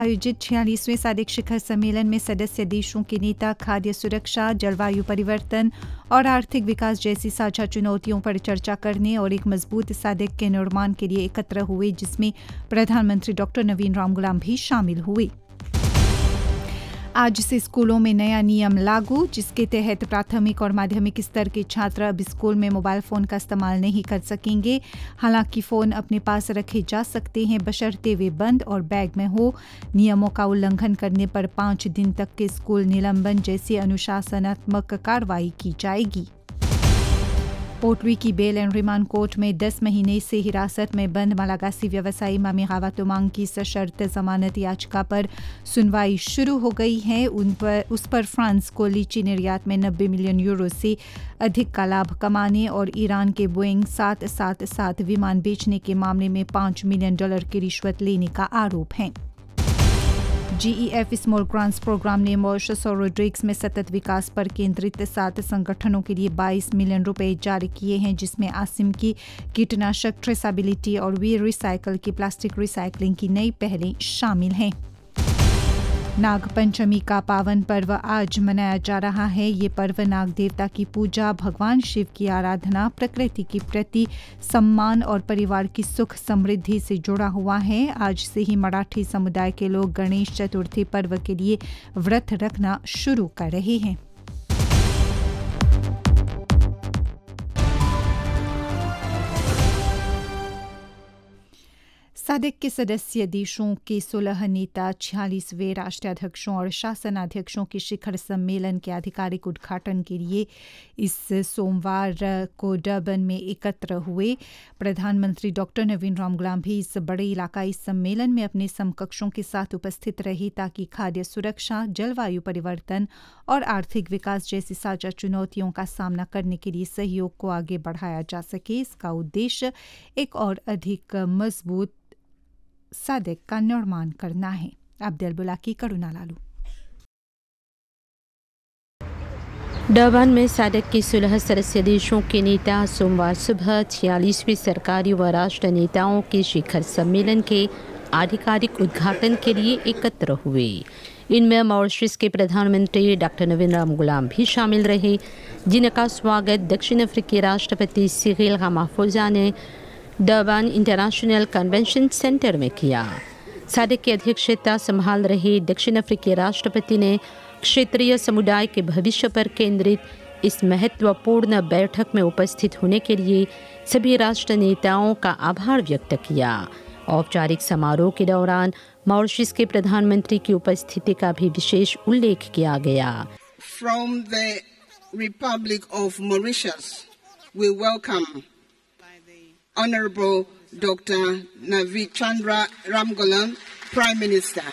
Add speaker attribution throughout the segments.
Speaker 1: आयोजित 46वें सादिक शिखर सम्मेलन में सदस्य देशों के नेता खाद्य सुरक्षा, जलवायु परिवर्तन और आर्थिक विकास जैसी साझा चुनौतियों पर चर्चा करने और एक मजबूत सादिक के निर्माण के लिए एकत्र हुए, जिसमें प्रधानमंत्री डॉक्टर नवीन रामगुलाम भी शामिल हुए। आज से स्कूलों में नया नियम लागू, जिसके तहत प्राथमिक और माध्यमिक स्तर के छात्र अब स्कूल में मोबाइल फोन का इस्तेमाल नहीं कर सकेंगे। हालांकि फोन अपने पास रखे जा सकते हैं, बशर्ते वे बंद और बैग में हो। नियमों का उल्लंघन करने पर 5 दिन तक के स्कूल निलंबन जैसी अनुशासनात्मक कार्रवाई की जाएगी। पोर्टरी की बेल एंड रिमांड कोर्ट में 10 महीने से हिरासत में बंद मलागासी व्यवसायी मामी गावा तुमांग की सशर्त जमानत याचिका पर सुनवाई शुरू हो गई है। उस पर फ्रांस को लीची निर्यात में 90 मिलियन यूरो से अधिक का लाभ कमाने और ईरान के बोइंग 777 विमान बेचने के मामले में $5 मिलियन की रिश्वत लेने का आरोप है। GEF स्मॉल ग्रांट्स प्रोग्राम ने मॉरिशस और रोड्रिग्स में सतत विकास पर केंद्रित 7 संगठनों के लिए 22 मिलियन रुपए जारी किए हैं, जिसमें आसिम की कीटनाशक ट्रेसाबिलिटी और वी रिसाइकल की प्लास्टिक रिसाइकलिंग की नई पहलें शामिल हैं। नाग पंचमी का पावन पर्व आज मनाया जा रहा है। ये पर्व नाग देवता की पूजा, भगवान शिव की आराधना, प्रकृति के प्रति सम्मान और परिवार की सुख समृद्धि से जुड़ा हुआ है। आज से ही मराठी समुदाय के लोग गणेश चतुर्थी पर्व के लिए व्रत रखना शुरू कर रहे हैं। सादिक के सदस्य देशों के 16 नेता 46वें राष्ट्राध्यक्षों और शासनाध्यक्षों के शिखर सम्मेलन के आधिकारिक उद्घाटन के लिए इस सोमवार को डरबन में एकत्र हुए। प्रधानमंत्री डॉक्टर नवीन रामगुलाम भी इस बड़े इलाकाई सम्मेलन में अपने समकक्षों के साथ उपस्थित रहे, ताकि खाद्य सुरक्षा, जलवायु परिवर्तन और आर्थिक विकास जैसी साझा चुनौतियों का सामना करने के लिए सहयोग को आगे बढ़ाया जा सके। इसका उद्देश्य एक और अधिक मजबूत सादिक का निर्माण करना है। अब्दुल बुला की करुणा लालू।
Speaker 2: डरबन में सादिक के 16 सदस्य देशों के नेता सोमवार सुबह 46वें सरकारी व राष्ट्र नेताओं के शिखर सम्मेलन के आधिकारिक उद्घाटन के लिए एकत्र हुए। इनमें मॉरिशस के प्रधानमंत्री डॉक्टर नवीन रामगुलाम भी शामिल रहे, जिनका स्वागत दक्षिण अफ्रीकी राष्ट्रपति सिरिल रामाफोसा ने डरबन इंटरनेशनल कन्वेंशन सेंटर में किया। सादिक की अध्यक्षता संभाल रहे दक्षिण अफ्रीकी राष्ट्रपति ने क्षेत्रीय समुदाय के भविष्य पर केंद्रित इस महत्वपूर्ण बैठक में उपस्थित होने के लिए सभी राष्ट्र नेताओं का आभार व्यक्त किया। औपचारिक समारोह के दौरान मॉरिशस के प्रधानमंत्री की उपस्थिति का भी विशेष उल्लेख किया गया।
Speaker 3: From the Republic of Mauritius, we welcome Honorable Dr. Navi Chandra Ramgoolam, Prime Minister.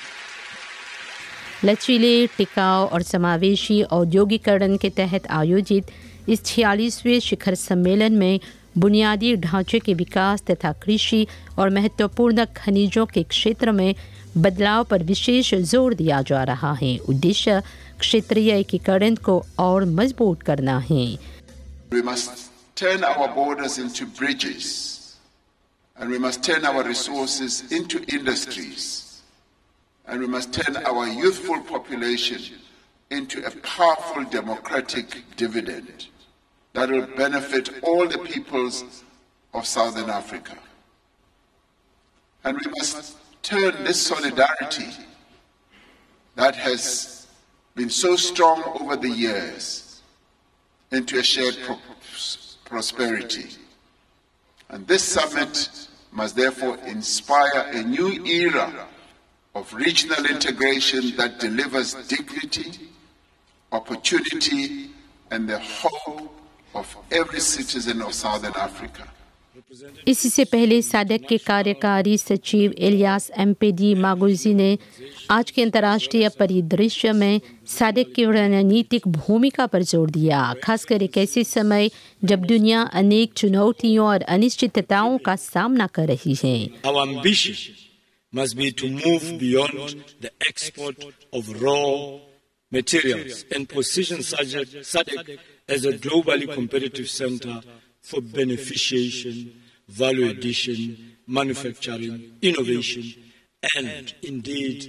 Speaker 2: लचीले, टिकाऊ और समावेशी औद्योगिकरण के तहत आयोजित इस 46वें शिखर सम्मेलन में बुनियादी ढांचे के विकास तथा कृषि और महत्वपूर्ण खनिजों के क्षेत्र में बदलाव पर विशेष जोर दिया जा रहा है। उद्देश्य क्षेत्रीय एकीकरण को और मजबूत करना है।
Speaker 4: We must turn our borders into bridges, and we must turn our resources into industries, and we must turn our youthful population into a powerful democratic dividend that will benefit all the peoples of Southern Africa. And we must turn this solidarity that has been so strong over the years into a shared prosperity. And this summit must therefore inspire a new era of regional integration that delivers dignity, opportunity, and the hope of every citizen of Southern Africa.
Speaker 2: इससे पहले सादिक के कार्यकारी सचिव Ilyas MPD Maguji ने आज के अंतर्राष्ट्रीय परिदृश्य में सादिक की रणनीतिक भूमिका पर जोर दिया, खासकर एक ऐसे समय जब दुनिया अनेक चुनौतियों और अनिश्चितताओं का सामना कर रही है।
Speaker 5: Our ambition must be to move beyond the export of raw materials and position SADC as a globally competitive center for beneficiation, value addition, manufacturing, innovation, and indeed